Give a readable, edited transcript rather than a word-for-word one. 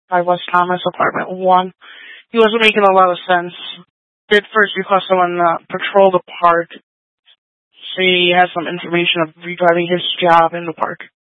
by West Thomas, apartment 1. He wasn't making a lot of sense. Did first request someone patrol the park, so he has some information of regarding his job in the park.